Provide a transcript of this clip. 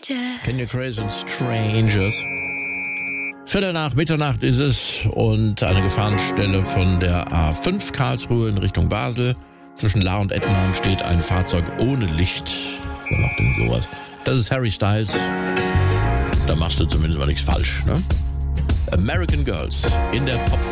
Can you trace and Strangers? 1:15 ist es und eine Gefahrenstelle von der A5 Karlsruhe in Richtung Basel. Zwischen Lahr und Ettmann steht ein Fahrzeug ohne Licht. Wer macht denn sowas? Das ist Harry Styles. Da machst du zumindest mal nichts falsch, ne? American Girls in der Pop